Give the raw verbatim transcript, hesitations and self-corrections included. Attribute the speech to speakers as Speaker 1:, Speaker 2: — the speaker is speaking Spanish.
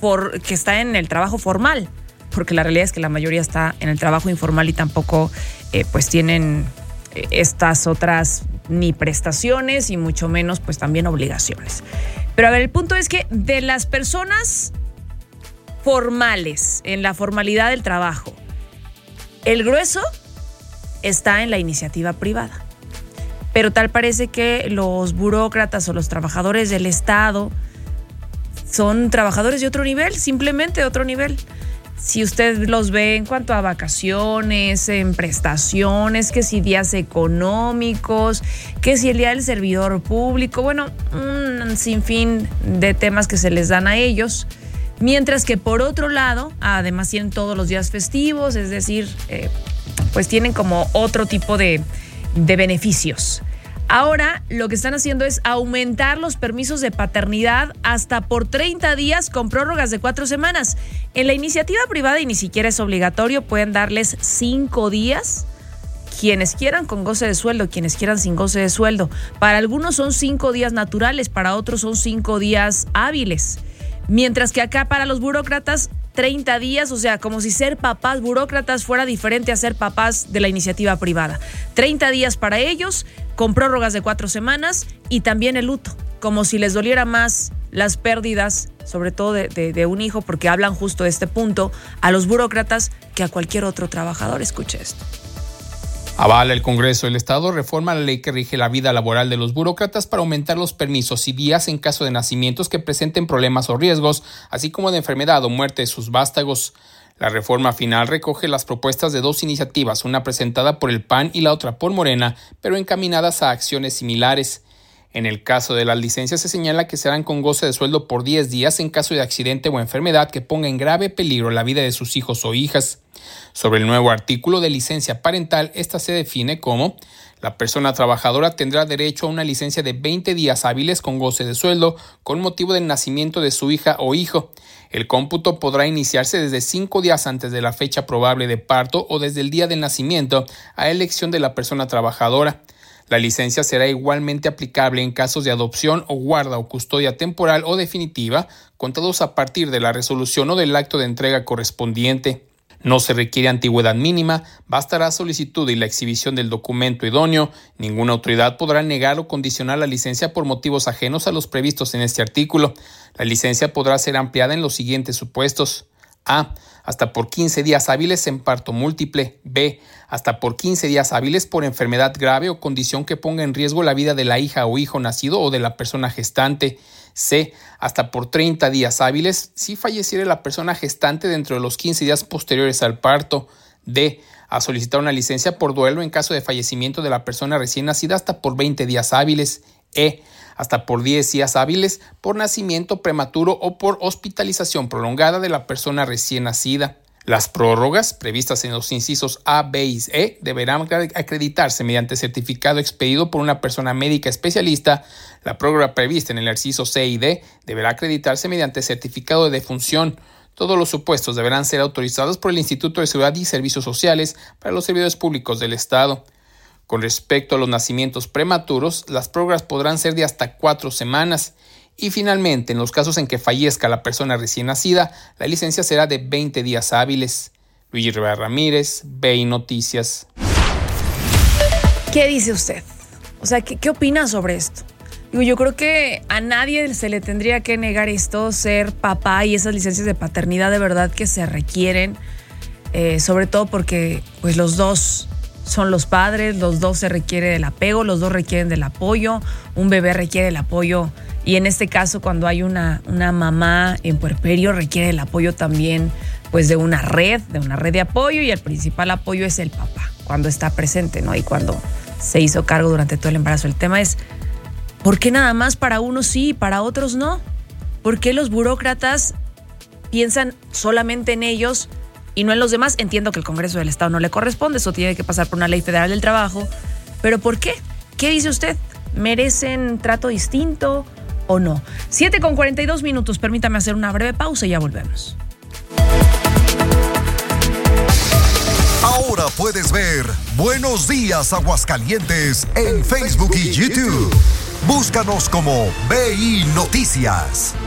Speaker 1: for, que está en el trabajo formal, porque la realidad es que la mayoría está en el trabajo informal y tampoco eh, pues tienen estas otras ni prestaciones y mucho menos pues también obligaciones. Pero a ver, el punto es que de las personas formales, en la formalidad del trabajo, el grueso está en la iniciativa privada. Pero tal parece que los burócratas o los trabajadores del Estado son trabajadores de otro nivel, simplemente de otro nivel. Si usted los ve en cuanto a vacaciones, en prestaciones, que si días económicos, que si el día del servidor público, bueno, un sinfín de temas que se les dan a ellos. Mientras que por otro lado, además tienen todos los días festivos, es decir, eh, pues tienen como otro tipo de, de beneficios. Ahora lo que están haciendo es aumentar los permisos de paternidad hasta por treinta días con prórrogas de cuatro semanas. En la iniciativa privada, y ni siquiera es obligatorio, pueden darles cinco días, quienes quieran con goce de sueldo, quienes quieran sin goce de sueldo. Para algunos son cinco días naturales, para otros son cinco días hábiles. Mientras que acá para los burócratas, treinta días, o sea, como si ser papás burócratas fuera diferente a ser papás de la iniciativa privada. treinta días para ellos, con prórrogas de cuatro semanas y también el luto, como si les doliera más las pérdidas, sobre todo de, de, de un hijo, porque hablan justo de este punto, a los burócratas que a cualquier otro trabajador. Escuche esto.
Speaker 2: Avala el Congreso del Estado reforma la ley que rige la vida laboral de los burócratas para aumentar los permisos y días en caso de nacimientos que presenten problemas o riesgos, así como de enfermedad o muerte de sus vástagos. La reforma final recoge las propuestas de dos iniciativas, una presentada por el P A N y la otra por Morena, pero encaminadas a acciones similares. En el caso de las licencias se señala que serán con goce de sueldo por diez días en caso de accidente o enfermedad que ponga en grave peligro la vida de sus hijos o hijas. Sobre el nuevo artículo de licencia parental, esta se define como: la persona trabajadora tendrá derecho a una licencia de veinte días hábiles con goce de sueldo con motivo del nacimiento de su hija o hijo. El cómputo podrá iniciarse desde cinco días antes de la fecha probable de parto o desde el día del nacimiento, a elección de la persona trabajadora. La licencia será igualmente aplicable en casos de adopción o guarda o custodia temporal o definitiva, contados a partir de la resolución o del acto de entrega correspondiente. No se requiere antigüedad mínima, bastará solicitud y la exhibición del documento idóneo. Ninguna autoridad podrá negar o condicionar la licencia por motivos ajenos a los previstos en este artículo. La licencia podrá ser ampliada en los siguientes supuestos: A. Hasta por quince días hábiles en parto múltiple. B. Hasta por quince días hábiles por enfermedad grave o condición que ponga en riesgo la vida de la hija o hijo nacido o de la persona gestante. C. Hasta por treinta días hábiles si falleciera la persona gestante dentro de los quince días posteriores al parto. D. A solicitar una licencia por duelo en caso de fallecimiento de la persona recién nacida hasta por veinte días hábiles. E. Hasta por diez días hábiles por nacimiento prematuro o por hospitalización prolongada de la persona recién nacida. Las prórrogas previstas en los incisos A, B y E deberán acreditarse mediante certificado expedido por una persona médica especialista. La prórroga prevista en el inciso C y D deberá acreditarse mediante certificado de defunción. Todos los supuestos deberán ser autorizados por el Instituto de Seguridad y Servicios Sociales para los servidores públicos del Estado. Con respecto a los nacimientos prematuros, las prórrogas podrán ser de hasta cuatro semanas. Y finalmente, en los casos en que fallezca la persona recién nacida, la licencia será de veinte días hábiles. Luigi Rivera Ramírez, B I Noticias.
Speaker 1: ¿Qué dice usted? O sea, ¿qué, qué opina sobre esto? Digo, yo creo que a nadie se le tendría que negar esto, ser papá y esas licencias de paternidad de verdad que se requieren, eh, sobre todo porque pues los dos son los padres, los dos se requiere del apego, los dos requieren del apoyo, un bebé requiere el apoyo y en este caso cuando hay una, una mamá en puerperio requiere el apoyo también pues de una red, de una red de apoyo y el principal apoyo es el papá cuando está presente, ¿no? Y cuando se hizo cargo durante todo el embarazo. El tema es, ¿por qué nada más para unos sí y para otros no? ¿Por qué los burócratas piensan solamente en ellos y no en los demás? Entiendo que el Congreso del Estado no le corresponde, eso tiene que pasar por una ley federal del trabajo. ¿Pero por qué? ¿Qué dice usted? ¿Merecen trato distinto o no? siete con cuarenta y dos minutos, permítame hacer una breve pausa y ya volvemos.
Speaker 3: Ahora puedes ver Buenos Días Aguascalientes en Facebook y YouTube. Búscanos como B I Noticias.